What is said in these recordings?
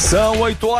São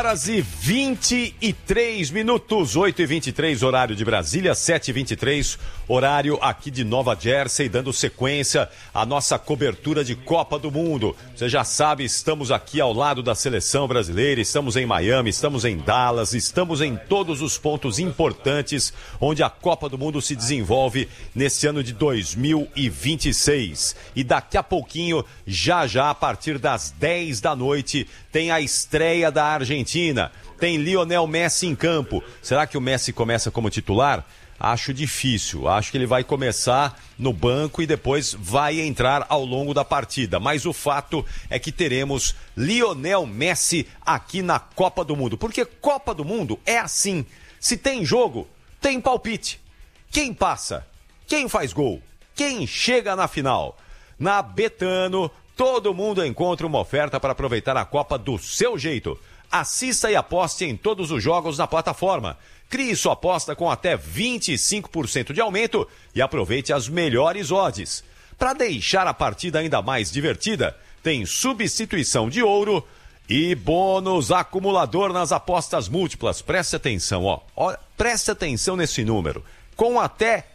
8h23, 8h23, horário de Brasília, 7h23, horário aqui de Nova Jersey, dando sequência à nossa cobertura de Copa do Mundo. Você já sabe, estamos aqui ao lado da seleção brasileira, estamos em Miami, estamos em Dallas, estamos em todos os pontos importantes onde a Copa do Mundo se desenvolve nesse ano de 2026. E daqui a pouquinho, já a partir das 10 da noite, tem a estreia da Argentina. Tem Lionel Messi em campo. Será que o Messi começa como titular? Acho difícil. Acho que ele vai começar no banco e depois vai entrar ao longo da partida. Mas o fato é que teremos Lionel Messi aqui na Copa do Mundo. Porque Copa do Mundo é assim. Se tem jogo, tem palpite. Quem passa? Quem faz gol? Quem chega na final? Na Betano, todo mundo encontra uma oferta para aproveitar a Copa do seu jeito. Assista e aposte em todos os jogos na plataforma. Crie sua aposta com até 25% de aumento e aproveite as melhores odds. Para deixar a partida ainda mais divertida, tem substituição de ouro e bônus acumulador nas apostas múltiplas. Preste atenção, preste atenção nesse número. Com até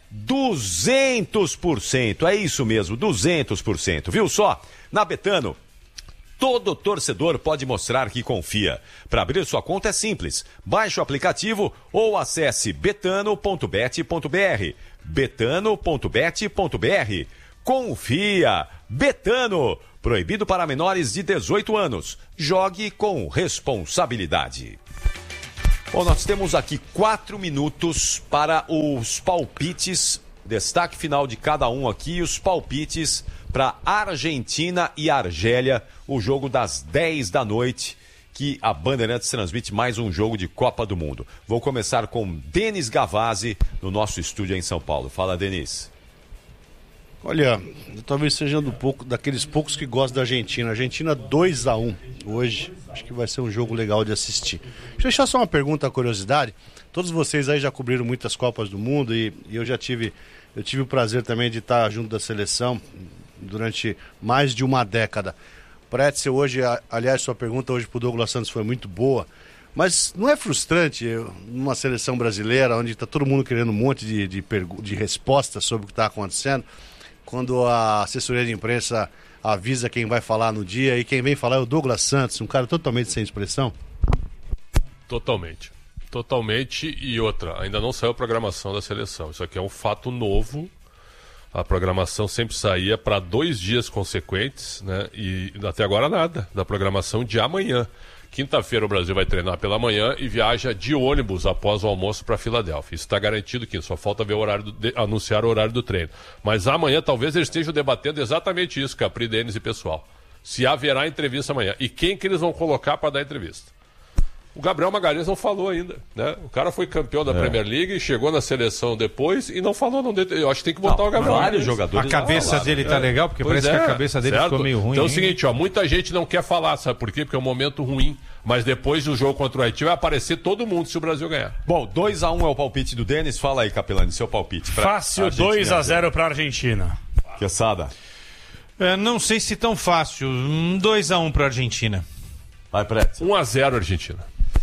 200%, é isso mesmo, 200%, viu só? Na Betano, todo torcedor pode mostrar que confia. Para abrir sua conta é simples, baixe o aplicativo ou acesse betano.bet.br, betano.bet.br. Confia! Betano! Proibido para menores de 18 anos. Jogue com responsabilidade. Bom, nós temos aqui 4 minutos para os palpites, destaque final de cada um aqui, os palpites para Argentina e Argélia, o jogo das 10 da noite, que a Bandeirantes transmite mais um jogo de Copa do Mundo. Vou começar com Denis Gavazzi, no nosso estúdio em São Paulo. Fala, Denis. Olha, eu talvez seja daqueles poucos que gostam da Argentina. Argentina 2-1 hoje. Acho que vai ser um jogo legal de assistir. Deixa eu deixar só uma pergunta, curiosidade. Todos vocês aí já cobriram muitas Copas do Mundo e eu tive o prazer também de estar junto da seleção durante mais de uma década. Pretzel hoje, aliás, sua pergunta hoje para o Douglas Santos foi muito boa, mas não é frustrante numa seleção brasileira onde está todo mundo querendo um monte de respostas sobre o que está acontecendo, quando a assessoria de imprensa avisa quem vai falar no dia e quem vem falar é o Douglas Santos, um cara totalmente sem expressão? Totalmente, e outra, ainda não saiu a programação da seleção, isso aqui é um fato novo. A programação sempre saía para 2 dias consequentes, né? E até agora nada da programação de amanhã. Quinta-feira o Brasil vai treinar pela manhã e viaja de ônibus após o almoço para Filadélfia. Isso está garantido, que só falta ver anunciar o horário do treino. Mas amanhã talvez eles estejam debatendo exatamente isso, Capri, Denis e pessoal. Se haverá entrevista amanhã. E quem que eles vão colocar para dar entrevista? O Gabriel Magalhães não falou ainda, né? O cara foi campeão da Premier League, chegou na seleção depois e não falou. Eu acho que tem que botar o Gabriel Magalhães. Jogadores a cabeça dele tá legal, porque parece que a cabeça dele ficou meio ruim. Então é o seguinte, muita gente não quer falar, sabe por quê? Porque é um momento ruim, mas depois do jogo contra o Haiti vai aparecer todo mundo se o Brasil ganhar. Bom, 2-1 é o palpite do Denis. Fala aí, Capelani, seu palpite. Fácil, 2-0 para a Argentina. Quesada. Não sei se tão fácil. 2-1 para a Argentina. Vai, Pretzel. 1-0 Argentina.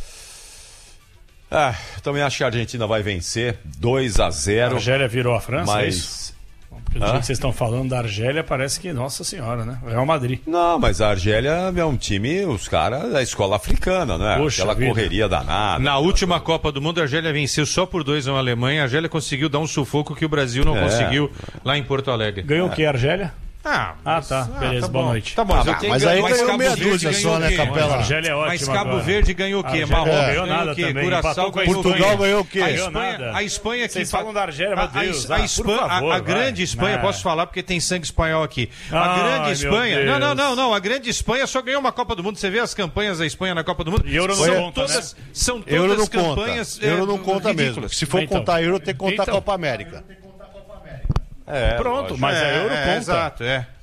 Também acho que a Argentina vai vencer 2-0. A Argélia virou a França, mas... é isso? Porque do jeito que vocês estão falando da Argélia, parece que, nossa senhora, né? Real Madrid. Não, mas a Argélia é um time, os caras da escola africana, né? Poxa aquela vida. correria danada. Na última Copa do Mundo, a Argélia venceu só por 2 a Alemanha. A Argélia conseguiu dar um sufoco que o Brasil não conseguiu lá em Porto Alegre. Ganhou o que, a Argélia? Tá. Beleza, boa noite. Tá bom, mas aí ganhou meia dúzia só, né, Capela? A Argélia é ótima. Mas Cabo agora. Verde ganhou o quê? Marrocos ganhou nada o quê? também. Curaçao ganhou Portugal ganhou o quê? A Espanha que Vocês falam da Argélia, meu Deus. a grande Espanha, posso falar porque tem sangue espanhol aqui. A grande Espanha. Não, a grande Espanha só ganhou uma Copa do Mundo. Você vê as campanhas da Espanha na Copa do Mundo? E Euro não conta, né? São todas campanhas Euro não conta mesmo. Se for contar Euro, tem que contar a Copa América. Pronto, mas a Euro conta. Exato,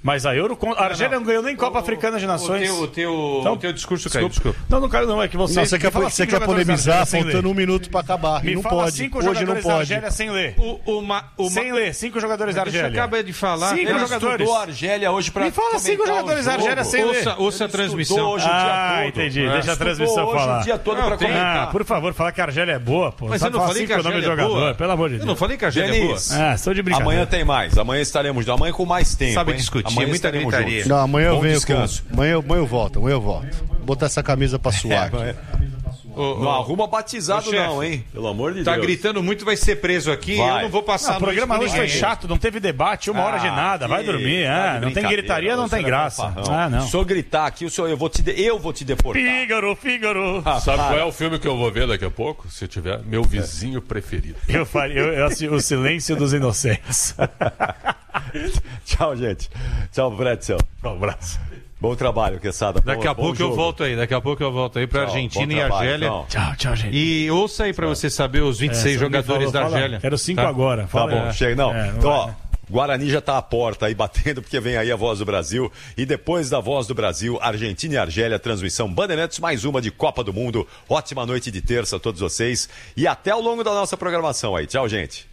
Mas a Euro... A Argélia não ganhou nem Copa Africana de Nações. O teu discurso caiu, desculpa. Não quero não, é que você... Não, você quer polemizar faltando 1 minuto pra acabar. Me não fala pode. 5 Hoje não jogadores da pode. Argélia sem ler. Sem ler, 5 jogadores da Argélia. Você acaba de falar. 5 Ele jogadores. estudou a Argélia hoje pra Me fala 5 jogadores da Argélia sem ler. Ouça a transmissão. Hoje o dia todo. Entendi. Deixa a transmissão Hoje falar. o dia todo pra comentar. Por favor, fala que a Argélia é boa, pô. Mas Sabe eu não falar falei que 5 a nomes de Argélia é jogador, boa. pelo amor de Deus. Eu não falei que a Argélia é boa. Denis, Estou de brincadeira. amanhã tem mais. Amanhã estaremos. Amanhã com mais tempo. Sabe hein? discutir, Amanhã muita estaremos gritaria. juntos. Não, amanhã eu Bom venho descanso. Amanhã eu volto. Vou botar essa camisa pra suar. Não arruma batizado chefe, não, hein? Pelo amor de Tá Deus. gritando muito, vai ser preso aqui. Vai. Eu não vou passar O programa hoje foi chato, não teve debate, 1 hora de nada, vai dormir. tá de Não tem brincadeira, gritaria, não o tem senhor é graça. fanfarrão. Não. Se o senhor gritar aqui, eu vou te deportar. Fígaro. Sabe qual é o filme que eu vou ver daqui a pouco? Se tiver, Meu Vizinho Preferido. Eu assisti O Silêncio dos Inocentes. Tchau, gente. Tchau, Bretzel. Um abraço. Bom trabalho, Quesada. Daqui a pouco eu volto aí. Daqui a pouco eu volto aí pra Tchau, Argentina bom e trabalho, Argélia. então. Tchau, gente. E ouça aí pra você saber os 26 jogadores da Argélia. Quero 5 Tá? agora. Tá Fala bom, aí. chega. Não, não então, vai, ó, né? Guarani já tá à porta aí batendo, porque vem aí a Voz do Brasil. E depois da Voz do Brasil, Argentina e Argélia, transmissão Bandeirantes, mais uma de Copa do Mundo. Ótima noite de terça a todos vocês. E até ao longo da nossa programação aí. Tchau, gente.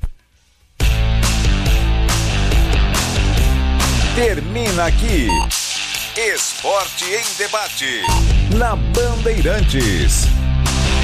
Termina aqui. Esporte em Debate. Na Bandeirantes.